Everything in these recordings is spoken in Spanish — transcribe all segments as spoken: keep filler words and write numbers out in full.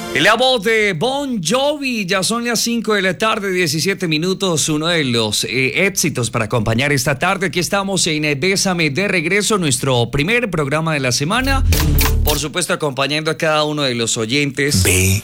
La voz de Bon Jovi, ya son las cinco de la tarde, diecisiete minutos, uno de los eh, éxitos para acompañar esta tarde. Aquí estamos en Bésame de regreso, nuestro primer programa de la semana. Por supuesto, acompañando a cada uno de los oyentes.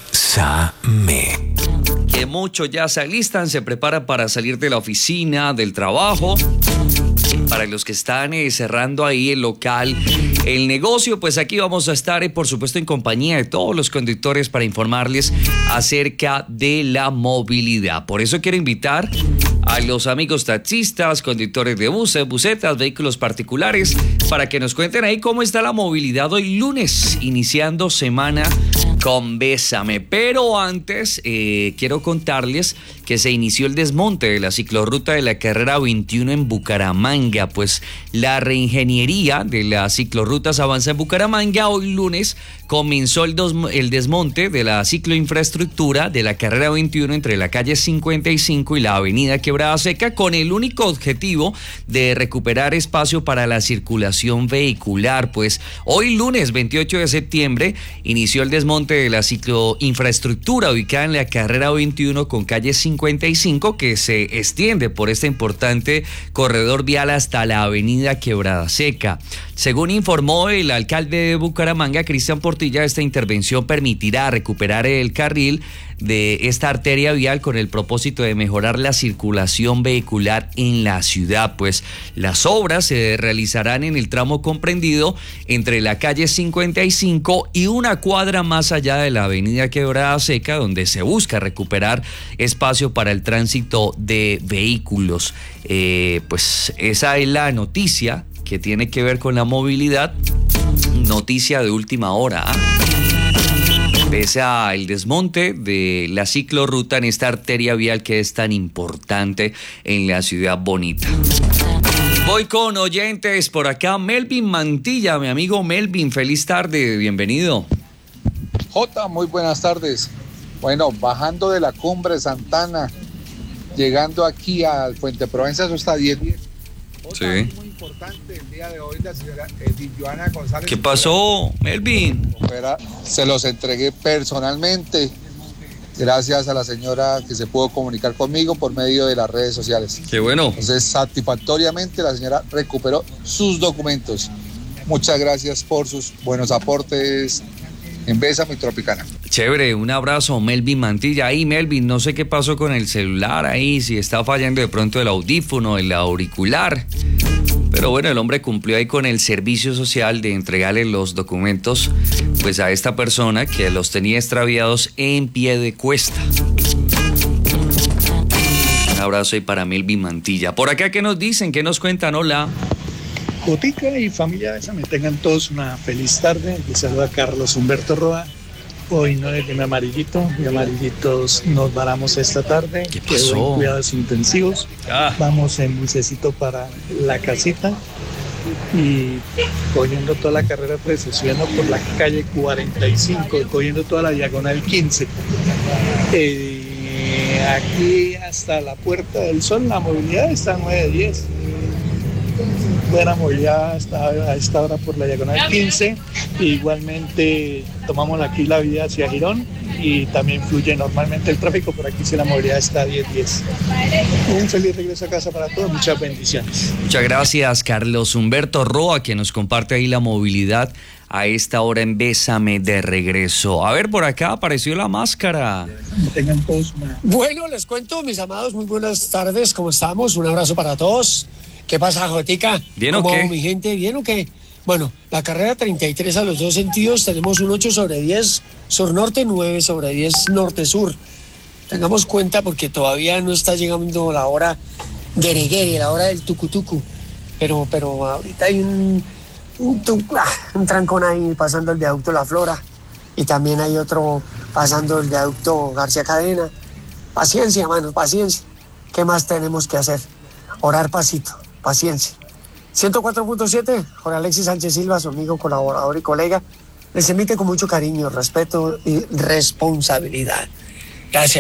Bésame. Que muchos ya se alistan, se preparan para salir de la oficina, del trabajo. Para los que están eh, cerrando ahí el local, el negocio, pues aquí vamos a estar, eh, por supuesto, en compañía de todos los conductores para informarles acerca de la movilidad. Por eso quiero invitar a los amigos taxistas, conductores de buses, busetas, vehículos particulares, para que nos cuenten ahí cómo está la movilidad hoy lunes, iniciando semana con Bésame. Pero antes, eh, quiero contarles que se inició el desmonte de la ciclorruta de la carrera veintiuno en Bucaramanga. Pues la reingeniería de las ciclorrutas avanza en Bucaramanga. Hoy lunes comenzó el, dos, el desmonte de la cicloinfraestructura de la carrera veintiuno entre la calle cincuenta y cinco y la avenida Quebrada Seca, con el único objetivo de recuperar espacio para la circulación vehicular. Pues hoy lunes veintiocho de septiembre inició el desmonte de la cicloinfraestructura ubicada en la carrera veintiuno con calle cincuenta y cinco, que se extiende por este importante corredor vial hasta la avenida Quebrada Seca. Según informó el alcalde de Bucaramanga, Cristian Portilla, esta intervención permitirá recuperar el carril de esta arteria vial con el propósito de mejorar la circulación vehicular en la ciudad. Pues las obras se realizarán en el tramo comprendido entre la calle cincuenta y cinco y una cuadra más allá de la avenida Quebrada Seca, donde se busca recuperar espacio para el tránsito de vehículos. Eh, pues esa es la noticia que tiene que ver con la movilidad, noticia de última hora, ¿eh? Pese al desmonte de la ciclorruta en esta arteria vial que es tan importante en la ciudad bonita. Voy con oyentes por acá. Melvin Mantilla, mi amigo Melvin, feliz tarde, bienvenido. Jota, muy buenas tardes. Bueno, bajando de la cumbre Santana, llegando aquí al Fuente Provenza, eso está diez diez. Sí. Muy importante el día de hoy, la señora Edith Joana González. ¿Qué pasó, Melvin? Se los entregué personalmente, gracias a la señora que se pudo comunicar conmigo por medio de las redes sociales. Qué bueno. Entonces, satisfactoriamente la señora recuperó sus documentos. Muchas gracias por sus buenos aportes en Bésame Tropicana. Chévere, un abrazo, Melvin Mantilla. Ahí, Melvin, no sé qué pasó con el celular ahí, si está fallando de pronto el audífono, el auricular. Pero bueno, el hombre cumplió ahí con el servicio social de entregarle los documentos pues a esta persona que los tenía extraviados en pie de cuesta. Un abrazo ahí para Melvin Mantilla. Por acá, ¿qué nos dicen? ¿Qué nos cuentan? Hola. Jotica y familia Bésame, tengan todos una feliz tarde. Les saluda Carlos Humberto Roa. Hoy no es de mi amarillito, mi amarillitos nos varamos esta tarde. ¿Qué pasó? Quedó en cuidados intensivos. Ah. Vamos en bucecito para la casita y cogiendo toda la carrera tres, subiendo por la calle cuarenta y cinco, cogiendo toda la diagonal quince. Eh, aquí hasta la Puerta del Sol la movilidad está nueve diez. Buena movilidad hasta a esta hora por la diagonal quince. Igualmente tomamos aquí la vía hacia Girón y también fluye normalmente el tráfico. Por aquí sí la movilidad está diez diez. Un feliz regreso a casa para todos, muchas bendiciones. Muchas gracias, Carlos Humberto Roa, que nos comparte ahí la movilidad a esta hora en Bésame de regreso. A ver, por acá apareció la máscara. Tengan todos una... Bueno, les cuento, mis amados, muy buenas tardes, ¿cómo estamos? Un abrazo para todos. ¿Qué pasa, Jotica? ¿Bien o ¿Cómo qué? va, mi gente? ¿Bien o qué? Bueno, la carrera treinta y tres a los dos sentidos, tenemos un ocho sobre diez sur-norte, nueve sobre diez norte-sur. Tengamos cuenta porque todavía no está llegando la hora de Neguere, la hora del tucutucu. Pero, pero ahorita hay un, un, un trancón ahí pasando el viaducto La Flora. Y también hay otro pasando el viaducto García Cadena. Paciencia, mano, paciencia. ¿Qué más tenemos que hacer? Orar pasito. Paciencia. ciento cuatro punto siete, Jorge Alexis Sánchez Silva, su amigo, colaborador y colega, les emite con mucho cariño, respeto y responsabilidad. Gracias.